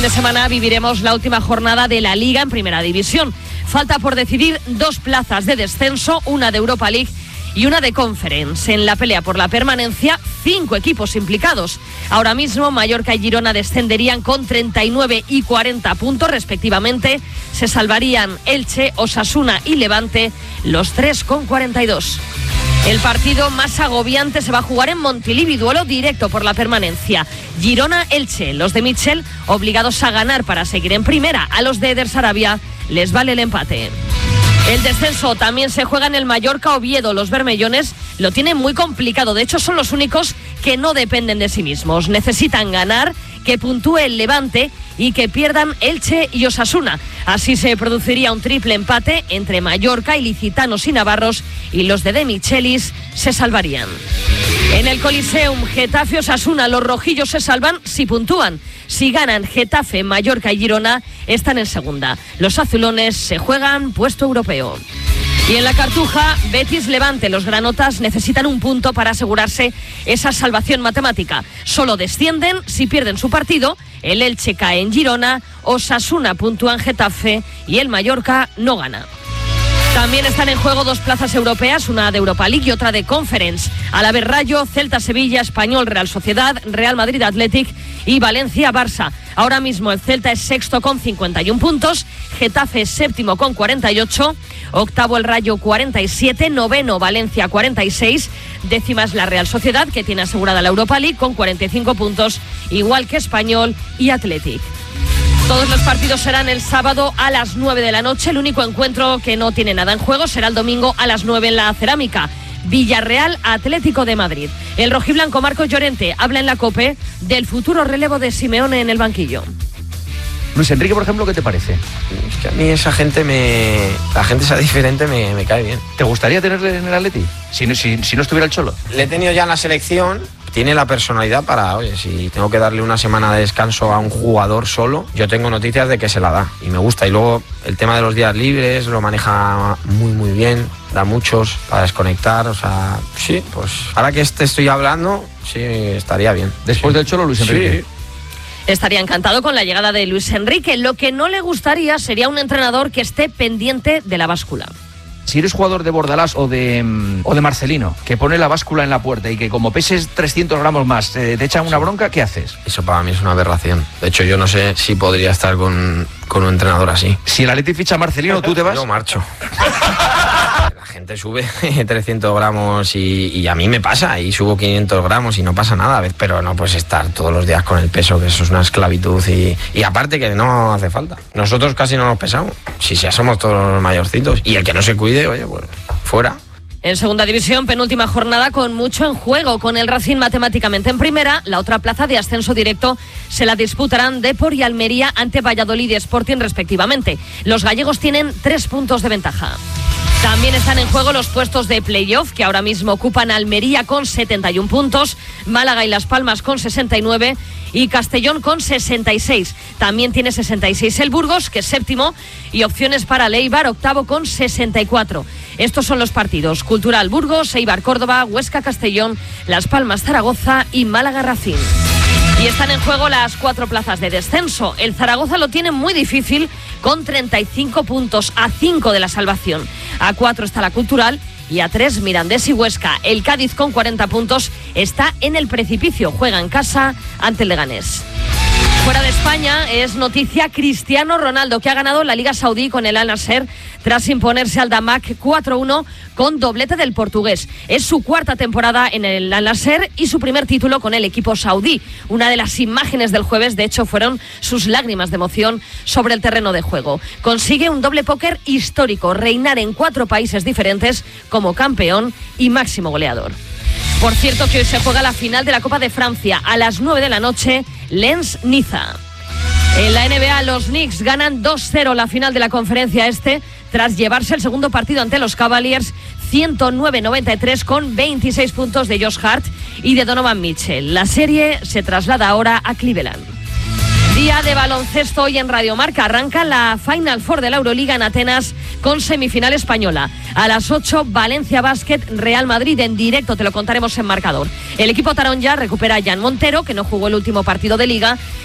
de semana viviremos la última jornada de la Liga en Primera División. Falta por decidir 2 plazas de descenso, una de Europa League y una de Conference. En la pelea por la permanencia, 5 equipos implicados. Ahora mismo Mallorca y Girona descenderían con 39 y 40 puntos respectivamente. Se salvarían Elche, Osasuna y Levante, los 3 con 42. El partido más agobiante se va a jugar en Montilivi, duelo directo por la permanencia. Girona-Elche, los de Mitchell obligados a ganar para seguir en primera. A los de Eder Sarabia les vale el empate. El descenso también se juega en el Mallorca-Oviedo. Los bermellones lo tienen muy complicado. De hecho, son los únicos que no dependen de sí mismos. Necesitan ganar, que puntúe el Levante y que pierdan Elche y Osasuna. Así se produciría un triple empate entre Mallorca, ilicitanos y navarros, y los de Michelis se salvarían. En el Coliseum, Getafe, Osasuna, los rojillos se salvan si puntúan. Si ganan Getafe, Mallorca y Girona, están en segunda. Los azulones se juegan puesto europeo. Y en la Cartuja, Betis Levante, los granotas necesitan un punto para asegurarse esa salvación matemática. Solo descienden si pierden su partido. El Elche cae en Girona, Osasuna puntúa en Getafe y el Mallorca no gana. También están en juego 2 plazas europeas, una de Europa League y otra de Conference. Alavés Rayo, Celta Sevilla, Español Real Sociedad, Real Madrid Athletic y Valencia Barça. Ahora mismo el Celta es sexto con 51 puntos, Getafe es séptimo con 48, octavo el Rayo 47, noveno Valencia 46, décima es la Real Sociedad, que tiene asegurada la Europa League con 45 puntos, igual que Español y Athletic. Todos los partidos serán el sábado a las 9 de la noche. El único encuentro que no tiene nada en juego será el domingo a las 9 en la Cerámica. Villarreal Atlético de Madrid. El rojiblanco Marcos Llorente habla en la COPE del futuro relevo de Simeone en el banquillo. Luis Enrique, por ejemplo, ¿qué te parece? Es que a mí esa gente la gente esa diferente me cae bien. ¿Te gustaría tenerle en el Atleti? Si no estuviera el Cholo. Le he tenido ya en la selección. Tiene la personalidad para, oye, si tengo que darle una semana de descanso a un jugador solo, yo tengo noticias de que se la da y me gusta. Y luego el tema de los días libres lo maneja muy bien, da muchos para desconectar, o sea, sí, pues ahora que estoy hablando, sí, estaría bien. Después del Cholo, Luis Enrique. Sí. Estaría encantado con la llegada de Luis Enrique. Lo que no le gustaría sería un entrenador que esté pendiente de la báscula. Si eres jugador de Bordalás o de Marcelino, que pone la báscula en la puerta y que como peses 300 gramos más te echan una bronca, ¿qué haces? Eso para mí es una aberración. De hecho, yo no sé si podría estar con un entrenador así. Si el Atleti ficha a Marcelino, ¿tú te vas? Yo marcho. La gente sube 300 gramos y a mí me pasa, y subo 500 gramos y no pasa nada, pero no puedes estar todos los días con el peso, que eso es una esclavitud y aparte que no hace falta. Nosotros casi no nos pesamos, si ya somos todos los mayorcitos, y el que no se cuide, oye, pues fuera. En segunda división, penúltima jornada con mucho en juego. Con el Racing matemáticamente en primera, la otra plaza de ascenso directo se la disputarán Depor y Almería ante Valladolid y Sporting respectivamente. Los gallegos tienen 3 puntos de ventaja. También están en juego los puestos de playoff, que ahora mismo ocupan Almería con 71 puntos, Málaga y Las Palmas con 69 y Castellón con 66. También tiene 66 el Burgos, que es séptimo, y opciones para el Eibar, octavo con 64. Estos son los partidos: Cultural Burgos, Eibar Córdoba, Huesca Castellón, Las Palmas Zaragoza y Málaga Racing. Y están en juego las 4 plazas de descenso. El Zaragoza lo tiene muy difícil con 35 puntos, a 5 de la salvación. A 4 está la Cultural y a 3 Mirandés y Huesca. El Cádiz con 40 puntos está en el precipicio. Juega en casa ante el Leganés. Fuera de España es noticia Cristiano Ronaldo, que ha ganado la Liga Saudí con el Al Nassr tras imponerse al Damac 4-1 con doblete del portugués. Es su 4ª temporada en el Al Nassr y su primer título con el equipo saudí. Una de las imágenes del jueves, de hecho, fueron sus lágrimas de emoción sobre el terreno de juego. Consigue un doble póker histórico, reinar en 4 países diferentes como campeón y máximo goleador. Por cierto, que hoy se juega la final de la Copa de Francia a las 9 de la noche, Lens-Niza. En la NBA, los Knicks ganan 2-0 la final de la conferencia tras llevarse el segundo partido ante los Cavaliers 109-93 con 26 puntos de Josh Hart y de Donovan Mitchell. La serie se traslada ahora a Cleveland. Día de baloncesto hoy en Radio Marca. Arranca la Final Four de la Euroliga en Atenas con semifinal española. A las 8, Valencia Basket, Real Madrid en directo, te lo contaremos en marcador. El equipo taronja recupera a Jan Montero, que no jugó el último partido de Liga,